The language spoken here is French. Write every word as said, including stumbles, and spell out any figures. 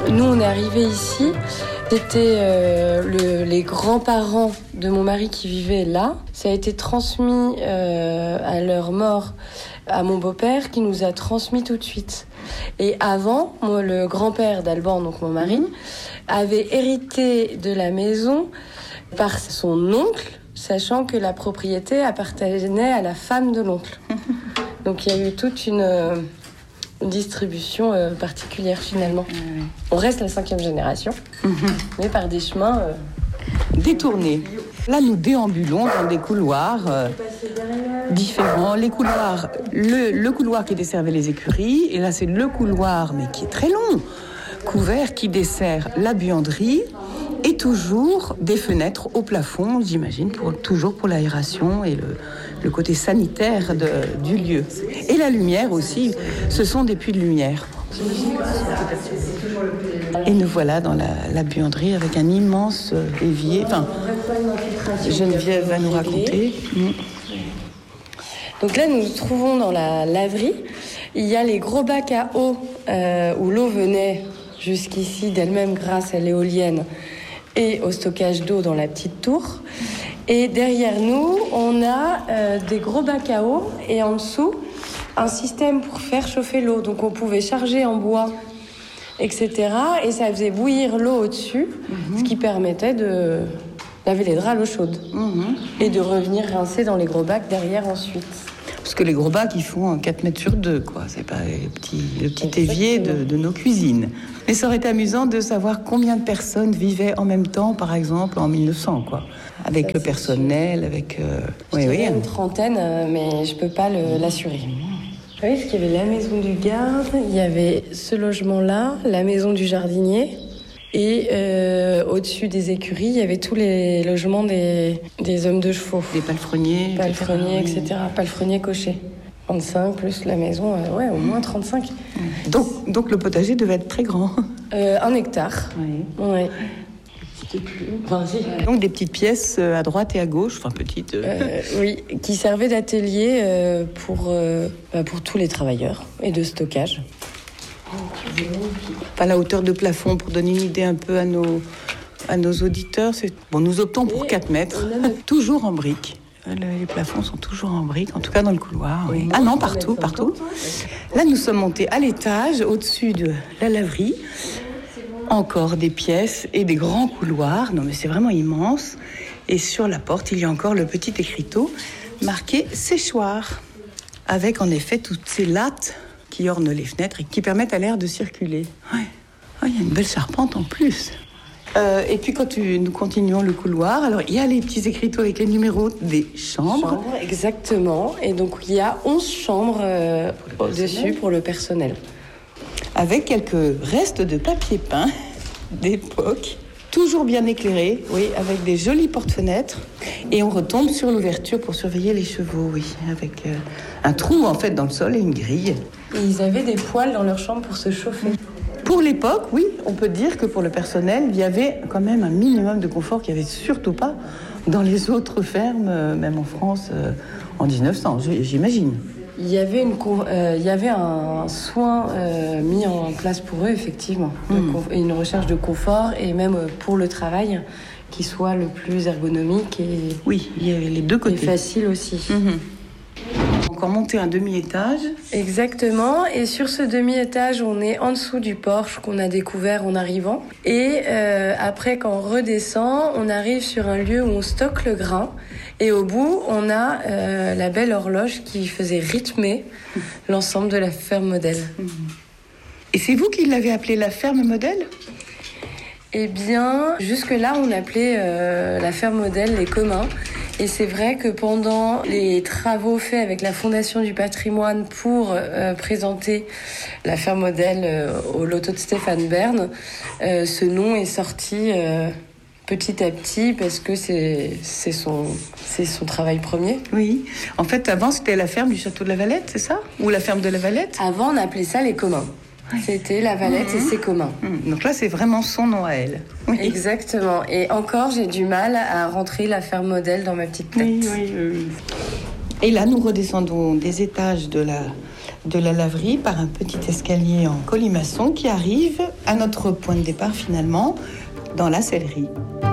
Nous, on est arrivés ici. C'était euh, le, les grands-parents de mon mari qui vivaient là. Ça a été transmis euh, à leur mort à mon beau-père qui nous a transmis tout de suite. Et avant, moi, le grand-père d'Alban, donc mon mari, avait hérité de la maison par son oncle, sachant que la propriété appartenait à la femme de l'oncle. Donc il y a eu toute une... Euh, une distribution euh, particulière finalement. Mmh. On reste la cinquième génération, mmh. mais par des chemins euh... détournés. Là, nous déambulons dans des couloirs euh, différents. Les couloirs, le, le couloir qui desservait les écuries, et là, c'est le couloir, mais qui est très long, couvert, qui dessert la buanderie, et toujours des fenêtres au plafond, j'imagine, pour, toujours pour l'aération et le, le côté sanitaire de, du lieu. Et la lumière aussi, ce sont des puits de lumière. Et nous voilà dans la, la buanderie avec un immense évier. Enfin, Geneviève va nous raconter. Donc là, nous nous trouvons dans la laverie. Il y a les gros bacs à eau euh, où l'eau venait jusqu'ici d'elle-même grâce à l'éolienne et au stockage d'eau dans la petite tour. Et derrière nous, on a euh, des gros bacs à eau et en dessous, un système pour faire chauffer l'eau. Donc on pouvait charger en bois, et cetera. Et ça faisait bouillir l'eau au-dessus, mmh. ce qui permettait de laver les draps à l'eau chaude. Mmh. Et de revenir rincer dans les gros bacs derrière ensuite. Parce que les gros bacs, ils font quatre mètres sur deux, quoi. C'est pas le petit, le petit évier de, de nos cuisines. Mais ça aurait été amusant de savoir combien de personnes vivaient en même temps, par exemple, en mille neuf cents, quoi. Avec ça, le personnel, sûr. avec... Euh... Oui, oui. Une trentaine, mais je peux pas le, l'assurer. Oui, parce qu'il y avait la maison du garde, il y avait ce logement-là, la maison du jardinier... Et euh, au-dessus des écuries, il y avait tous les logements des, des hommes de chevaux. Des palefreniers. Palefreniers, et cetera. Palefreniers cochés. trente-cinq plus la maison, euh, ouais, au moins trente-cinq. Donc, donc le potager devait être très grand. Euh, un hectare. Oui. Ouais. Enfin, si. Donc des petites pièces à droite et à gauche, enfin petites. Euh, oui, qui servaient d'atelier euh, pour, euh, bah, pour tous les travailleurs et de stockage. Pas la hauteur de plafond, pour donner une idée un peu à nos, à nos auditeurs. C'est... Bon, nous optons pour quatre mètres, toujours en briques. Les plafonds sont toujours en briques, en tout cas dans le couloir. Oui. Ah non, partout, partout. Là, nous sommes montés à l'étage, au-dessus de la laverie. Encore des pièces et des grands couloirs. Non, mais c'est vraiment immense. Et sur la porte, il y a encore le petit écriteau marqué « séchoir », avec en effet toutes ces lattes qui ornent les fenêtres et qui permettent à l'air de circuler. Ouais. Oh, il y a une belle charpente en plus. Euh, et puis quand tu, nous continuons le couloir, alors il y a les petits écriteaux avec les numéros des chambres. Chambre, exactement. Et donc il y a onze chambres euh, au-dessus pour le personnel. Avec quelques restes de papier peint d'époque. Toujours bien éclairé, oui, avec des jolies portes-fenêtres. Et on retombe sur l'ouverture pour surveiller les chevaux, oui, avec euh, un trou en fait dans le sol et une grille. Et ils avaient des poêles dans leur chambre pour se chauffer. Pour l'époque, oui, on peut dire que pour le personnel, il y avait quand même un minimum de confort qu'il n'y avait surtout pas dans les autres fermes, euh, même en France, euh, en dix-neuf cents, j'imagine. Il y avait, une, euh, il y avait un soin euh, mis en place pour eux, effectivement. Mmh. Conf- une recherche de confort et même pour le travail qui soit le plus ergonomique et, oui, il y avait les deux côtés. Et facile aussi. Mmh. Encore monter un demi-étage. Exactement. Et sur ce demi-étage, on est en dessous du porche qu'on a découvert en arrivant. Et euh, après, quand on redescend, on arrive sur un lieu où on stocke le grain. Et au bout, on a euh, la belle horloge qui faisait rythmer l'ensemble de la ferme modèle. Et c'est vous qui l'avez appelée la ferme modèle ? Eh bien, jusque-là, on appelait euh, la ferme modèle les communs. Et c'est vrai que pendant les travaux faits avec la Fondation du patrimoine pour euh, présenter la ferme modèle euh, au loto de Stéphane Bern, euh, ce nom est sorti euh, petit à petit parce que c'est, c'est, son, c'est son travail premier. Oui. En fait, avant, c'était la ferme du château de la Valette, c'est ça ? Ou la ferme de la Valette ? Avant, on appelait ça les communs. C'était la Valette mmh. et ses communs. Mmh. Donc là, c'est vraiment son nom à elle. Oui. Exactement. Et encore, j'ai du mal à rentrer la ferme modèle dans ma petite tête. Oui, oui, oui. Et là, nous redescendons des étages de la, de la laverie par un petit escalier en colimaçon qui arrive à notre point de départ finalement, dans la sellerie.